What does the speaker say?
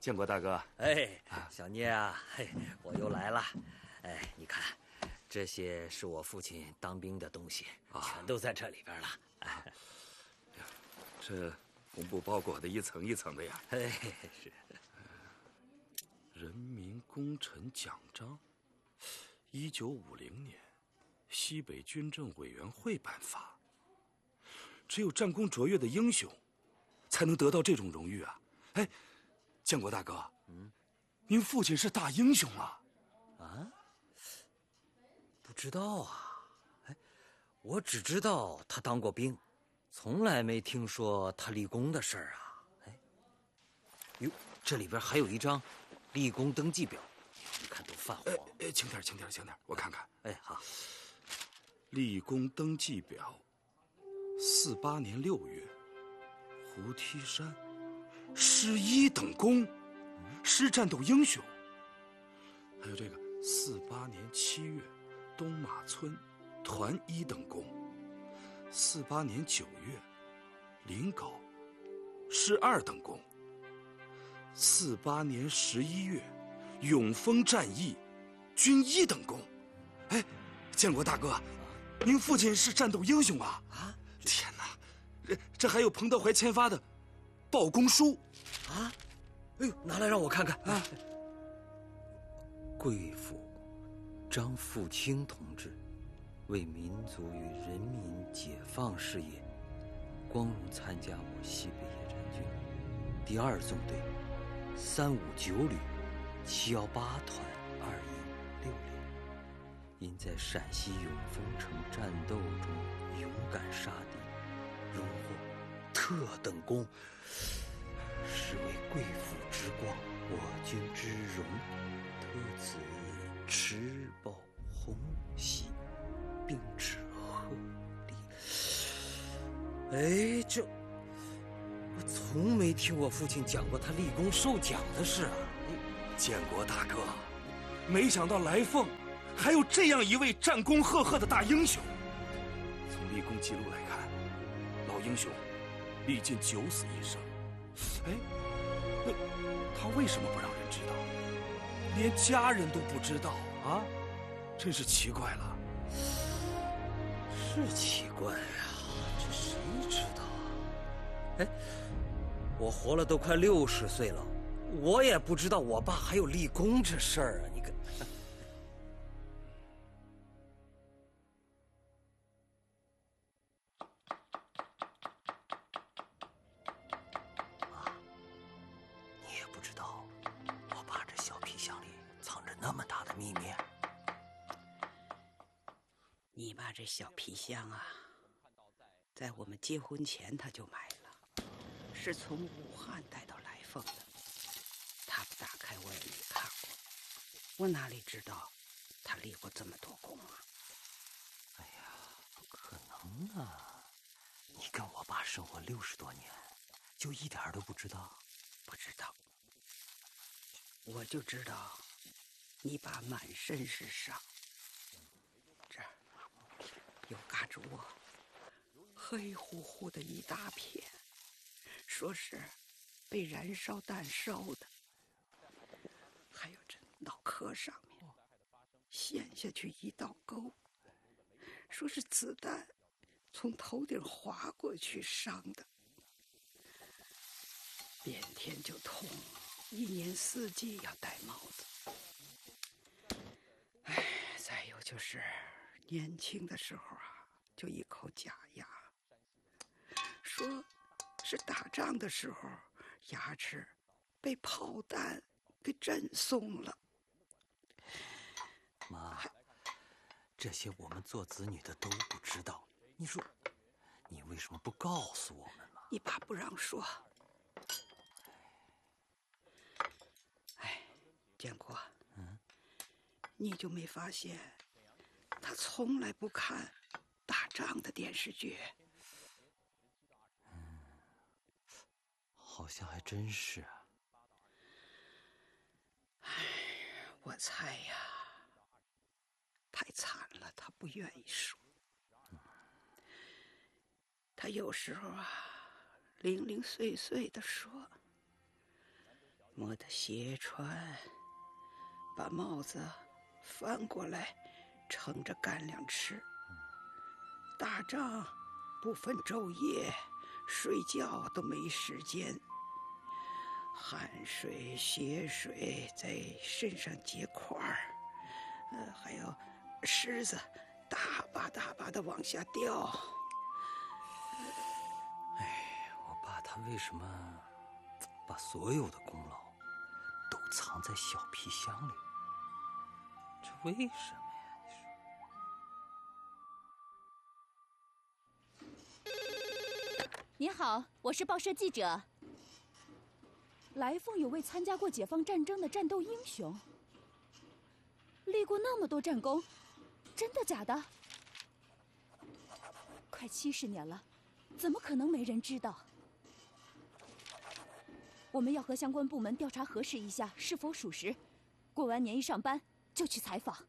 建国大哥。 哎，小聂啊，嘿，我又来了。哎，你看，这些是我父亲当兵的东西，全都在这里边了。哎， 这红布包裹的一层一层的呀。 哎，是。 人民功臣奖章，1950年，西北军政委员会颁发。只有战功卓越的英雄，才能得到这种荣誉啊！哎，建国大哥，您父亲是大英雄啊！ 啊？不知道啊。哎，我只知道他当过兵，从来没听说他立功的事儿啊。哎，哟，这里边还有一张立功登记表，你看都泛黄。 轻点，我看看。 哎，好。 立功登记表，48年6月，胡梯山，师1等功，师战斗英雄。还有这个48年7月，东马村，团1等功。48年9月，临皋，师2等功。48年11月，永丰战役，军1等功。哎，建国大哥，您父亲是战斗英雄啊！啊，天哪，这还有彭德怀签发的报功书啊！哎呦，拿来让我看看啊！贵府张富清同志为民族与人民解放事业，光荣参加我西北野战军第2纵队359旅718团2160连，因在陕西永丰城战斗中勇敢杀敌，荣获特等功，是为贵府之光，我军之荣，特此持报红喜，并致贺礼。哎，这我从没听我父亲讲过他立功受奖的事啊！ 建国大哥，没想到来凤还有这样一位战功赫赫的大英雄。从立功记录来看，老英雄历尽9死1生。哎，那他为什么不让人知道？连家人都不知道啊，真是奇怪了。 是奇怪啊，这谁知道啊？哎，我活了都快60岁了，我也不知道我爸还有立功这事儿啊！你看，妈，你也不知道我爸这小皮箱里藏着那么大的秘密。 你爸这小皮箱啊，在我们结婚前他就买了，是从武汉带到来凤的。他不打开我也没看过，我哪里知道他立过这么多功啊？ 哎呀，不可能啊！你跟我爸生活60多年，就一点都不知道？ 不知道，我就知道你爸满身是伤，这儿有嘎吱窝，黑乎乎的一大片，说是被燃烧弹烧的。还有这脑壳上面陷下去一道沟，说是子弹从头顶划过去伤的。变天就痛，一年4季要戴帽子。哎，再有就是年轻的时候啊，就一口假牙，说是打仗的时候牙齿被炮弹给震松了。 妈，这些我们做子女的都不知道，你说你为什么不告诉我们嘛？ 你爸不让说。哎，建国，你就没发现他从来不看打仗的电视剧？ 好像还真是啊。 哎，我猜呀，太惨了，他不愿意说。他有时候啊，零零碎碎的说， 磨得斜穿，把帽子翻过来，撑着干粮吃。打仗不分昼夜，睡觉都没时间，汗水、血水在身上结块儿，还有虱子大把大把的往下掉。 我爸他为什么把所有的功劳都藏在小皮箱里？这为什么呀？ 你好，我是报社记者。来凤有位参加过解放战争的战斗英雄，立过那么多战功，真的假的？快70年了，怎么可能没人知道？我们要和相关部门调查核实一下是否属实，过完年一上班就去采访。